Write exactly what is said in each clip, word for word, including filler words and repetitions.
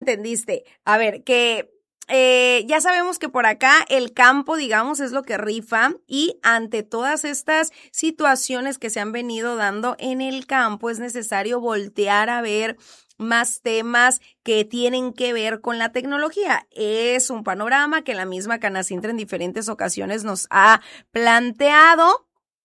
entendiste. A ver, que eh, ya sabemos que por acá el campo, digamos, es lo que rifa, y ante todas estas situaciones que se han venido dando en el campo es necesario voltear a ver más temas que tienen que ver con la tecnología. Es un panorama que la misma Canacintra en diferentes ocasiones nos ha planteado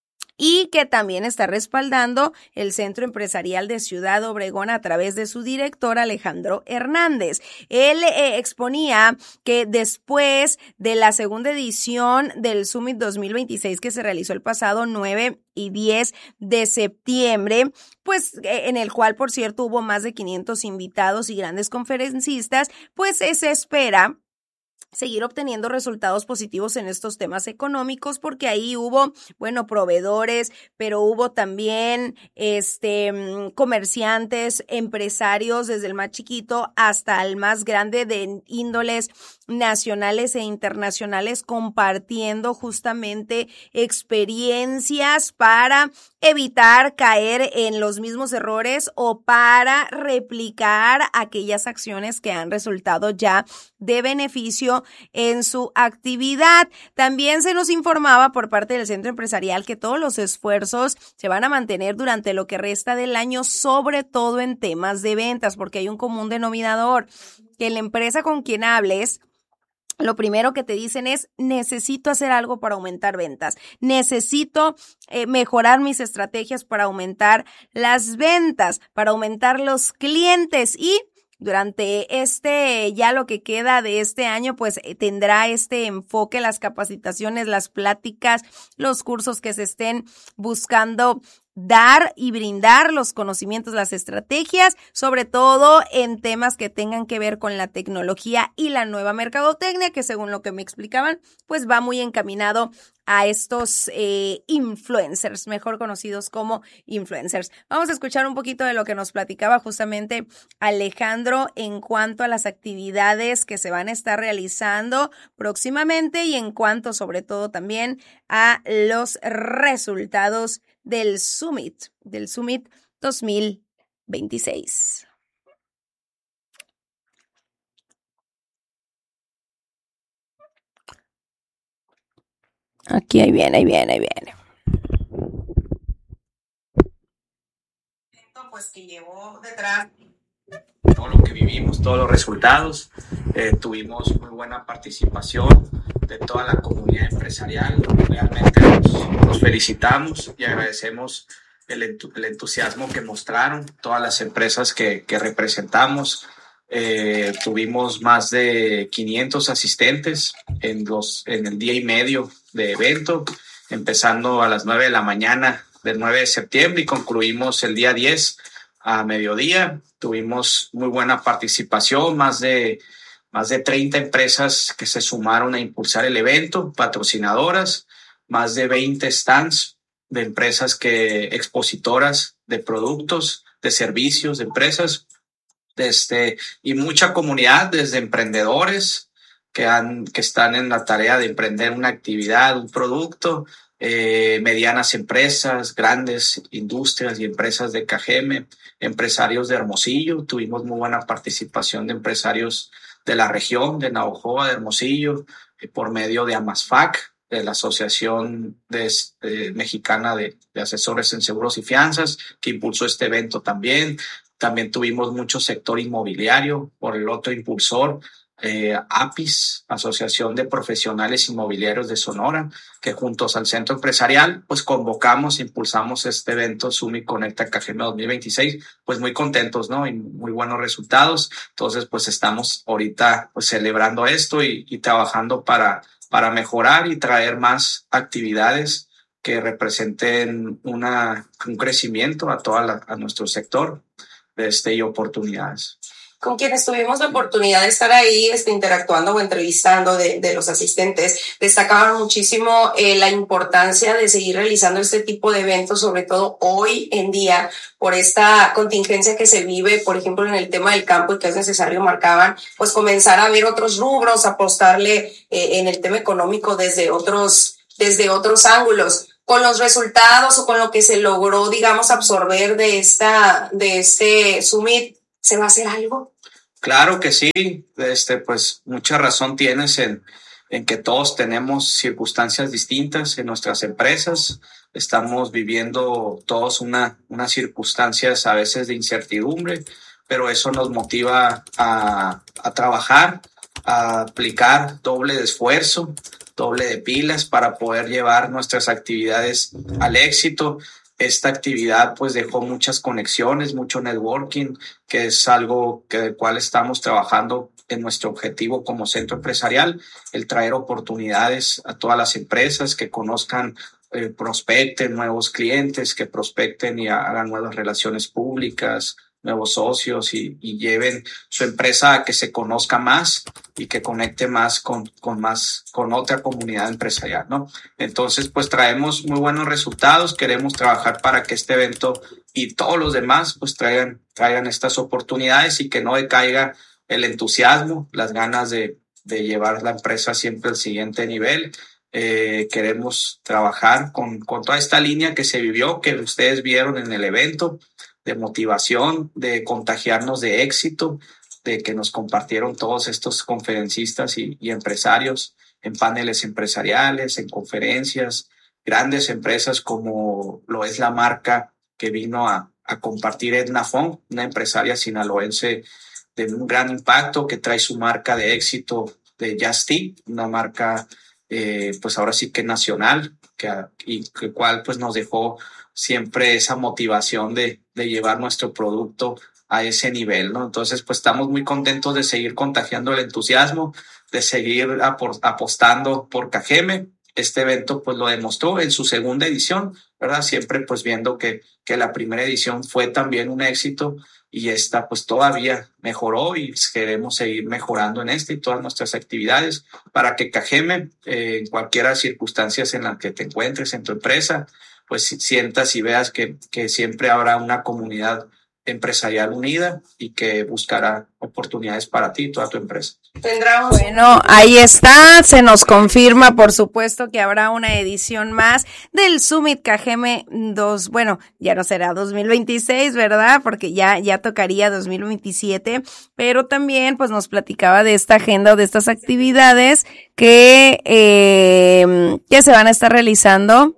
y que también está respaldando el Centro Empresarial de Ciudad Obregón a través de su director Alejandro Hernández. Él eh, exponía que después de la segunda edición del Summit dos mil veintiséis que se realizó el pasado nueve y diez de septiembre, pues eh, en el cual, por cierto, hubo más de quinientos invitados y grandes conferencistas, pues eh, se espera seguir obteniendo resultados positivos en estos temas económicos, porque ahí hubo, bueno, proveedores, pero hubo también este comerciantes, empresarios, desde el más chiquito hasta el más grande, de índoles nacionales e internacionales, compartiendo justamente experiencias para evitar caer en los mismos errores o para replicar aquellas acciones que han resultado ya de beneficio en su actividad. También se nos informaba por parte del Centro Empresarial que todos los esfuerzos se van a mantener durante lo que resta del año, sobre todo en temas de ventas, porque hay un común denominador, que la empresa con quien hables, lo primero que te dicen es: necesito hacer algo para aumentar ventas, necesito eh, mejorar mis estrategias para aumentar las ventas, para aumentar los clientes. Y durante este, ya lo que queda de este año, pues tendrá este enfoque, las capacitaciones, las pláticas, los cursos que se estén buscando dar y brindar, los conocimientos, las estrategias, sobre todo en temas que tengan que ver con la tecnología y la nueva mercadotecnia, que según lo que me explicaban, pues va muy encaminado a estos eh, influencers, mejor conocidos como influencers. Vamos a escuchar un poquito de lo que nos platicaba justamente Alejandro en cuanto a las actividades que se van a estar realizando próximamente y en cuanto sobre todo también a los resultados del Summit, del Summit dos mil veintiséis. Aquí, ahí viene, ahí viene, ahí viene. Pues que llevó detrás todo lo que vivimos, todos los resultados. Eh, tuvimos muy buena participación de toda la comunidad empresarial. Realmente nos, nos felicitamos y agradecemos el, el entusiasmo que mostraron todas las empresas que, que representamos. Eh, tuvimos más de quinientos asistentes en, los, en el día y medio de evento, empezando a las nueve de la mañana del nueve de septiembre y concluimos el día diez a mediodía. Tuvimos muy buena participación, más de, más de treinta empresas que se sumaron a impulsar el evento, patrocinadoras, más de veinte stands de empresas que, expositoras de productos, de servicios, de empresas, desde, y mucha comunidad, desde emprendedores que, han, que están en la tarea de emprender una actividad, un producto, eh, medianas empresas, grandes industrias y empresas de Cajeme, empresarios de Hermosillo. Tuvimos muy buena participación de empresarios de la región, de Navojoa, de Hermosillo, eh, por medio de AMASFAC, de la Asociación de, eh, Mexicana de, de Asesores en Seguros y Fianzas, que impulsó este evento también. También tuvimos mucho sector inmobiliario por el otro impulsor, eh, APIS, Asociación de Profesionales Inmobiliarios de Sonora, que juntos al Centro Empresarial, pues convocamos, impulsamos este evento Summit Conecta Cajeme dos mil veintiséis, pues muy contentos, ¿no? Y muy buenos resultados. Entonces, pues estamos ahorita pues celebrando esto y, y trabajando para, para mejorar y traer más actividades que representen una, un crecimiento a toda la, a nuestro sector este, y oportunidades. Con quienes tuvimos la oportunidad de estar ahí este, interactuando o entrevistando de, de los asistentes, destacaban muchísimo eh, la importancia de seguir realizando este tipo de eventos, sobre todo hoy en día, por esta contingencia que se vive, por ejemplo, en el tema del campo y que es necesario, marcaban, pues comenzar a ver otros rubros, apostarle eh, en el tema económico desde otros, desde otros ángulos. Con los resultados o con lo que se logró, digamos, absorber de esta, de este Summit, ¿se va a hacer algo? Claro que sí, este, pues mucha razón tienes en, en que todos tenemos circunstancias distintas en nuestras empresas. Estamos viviendo todos una, unas circunstancias a veces de incertidumbre, pero eso nos motiva a, a trabajar, a aplicar doble de esfuerzo, doble de pilas para poder llevar nuestras actividades al éxito. Esta actividad pues dejó muchas conexiones, mucho networking, que es algo que del cual estamos trabajando en nuestro objetivo como centro empresarial, el traer oportunidades a todas las empresas que conozcan, eh, prospecten nuevos clientes, que prospecten y hagan nuevas relaciones públicas, nuevos socios y, y lleven su empresa a que se conozca más y que conecte más con, con más, con otra comunidad empresarial, ¿no? Entonces, pues traemos muy buenos resultados, queremos trabajar para que este evento y todos los demás, pues traigan, traigan estas oportunidades y que no decaiga el entusiasmo, las ganas de, de llevar la empresa siempre al siguiente nivel. Eh, queremos trabajar con, con toda esta línea que se vivió, que ustedes vieron en el evento, de motivación, de contagiarnos de éxito, de que nos compartieron todos estos conferencistas y, y empresarios en paneles empresariales, en conferencias, grandes empresas como lo es la marca que vino a, a compartir Edna Fong, una empresaria sinaloense de un gran impacto que trae su marca de éxito de Just Eat, una marca eh, pues ahora sí que nacional, que, y que cual pues nos dejó siempre esa motivación de, de llevar nuestro producto a ese nivel, ¿no? Entonces, pues estamos muy contentos de seguir contagiando el entusiasmo, de seguir apor- apostando por Cajeme. Este evento, pues lo demostró en su segunda edición, ¿verdad? Siempre, pues viendo que, que la primera edición fue también un éxito y esta, pues todavía mejoró y queremos seguir mejorando en esta y todas nuestras actividades para que Cajeme, eh, en cualquiera circunstancias en las que te encuentres en tu empresa, pues sientas y veas que, que siempre habrá una comunidad empresarial unida y que buscará oportunidades para ti y toda tu empresa. Tendrá un... Bueno, ahí está, se nos confirma, por supuesto, que habrá una edición más del Summit Cajeme dos, bueno, ya no será dos mil veintiséis, ¿verdad? Porque ya, ya tocaría dos mil veintisiete, pero también pues nos platicaba de esta agenda o de estas actividades que, eh, que se van a estar realizando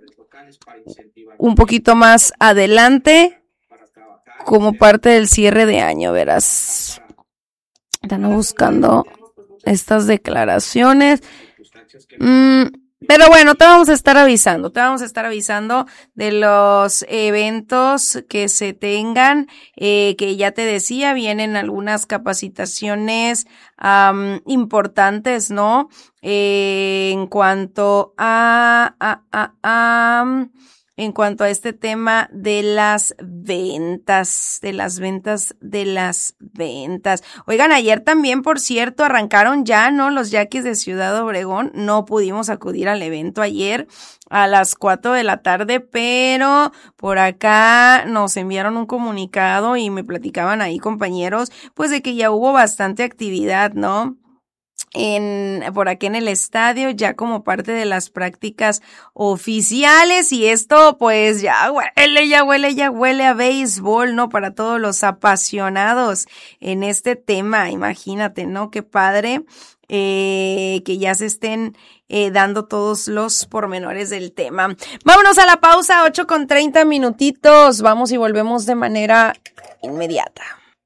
un poquito más adelante como parte del cierre de año, verás. Están buscando estas declaraciones. Mm, pero bueno, te vamos a estar avisando, te vamos a estar avisando de los eventos que se tengan, eh, que ya te decía, vienen algunas capacitaciones um, importantes, ¿no? Eh, en cuanto a, a, a, a en cuanto a este tema de las ventas, de las ventas, de las ventas. Oigan, ayer también, por cierto, arrancaron ya, ¿no? Los Yaquis de Ciudad Obregón. No pudimos acudir al evento ayer a las cuatro de la tarde, pero por acá nos enviaron un comunicado y me platicaban ahí compañeros, pues de que ya hubo bastante actividad, ¿no? En, por aquí en el estadio, ya como parte de las prácticas oficiales, y esto pues ya huele, ya huele, ya huele a béisbol, ¿no? Para todos los apasionados en este tema, imagínate, ¿no? Qué padre, eh, que ya se estén eh, dando todos los pormenores del tema. Vámonos a la pausa, ocho con treinta minutitos, vamos y volvemos de manera inmediata.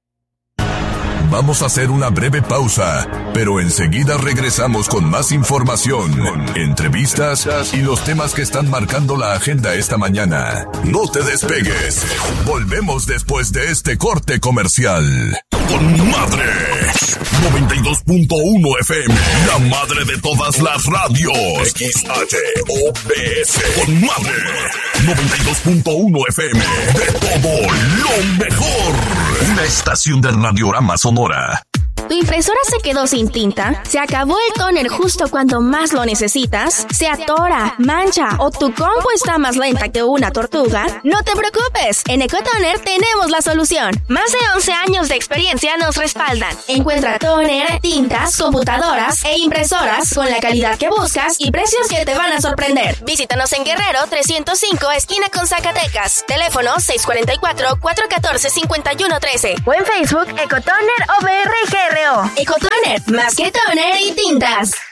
Vamos a hacer una breve pausa, pero enseguida regresamos con más información, entrevistas y los temas que están marcando la agenda esta mañana. No te despegues. Volvemos después de este corte comercial. ¡Con madre! noventa y dos punto uno F M, la madre de todas las radios. X H O B S. ¡Con madre! noventa y dos punto uno F M, de todo lo mejor. Una estación del Radiorama Sonora. Tu impresión impresora se quedó sin tinta? ¿Se acabó el tóner justo cuando más lo necesitas? ¿Se atora, mancha o tu compu está más lenta que una tortuga? No te preocupes, en Ecotoner tenemos la solución. Más de once años de experiencia nos respaldan. Encuentra tóner, tintas, computadoras e impresoras con la calidad que buscas y precios que te van a sorprender. Visítanos en Guerrero trescientos cinco, esquina con Zacatecas. Teléfono seis cuatro cuatro, cuatro uno cuatro, cinco uno uno tres o en Facebook Ecotoner O B R G R O. Ecotoner, más que toner y tintas.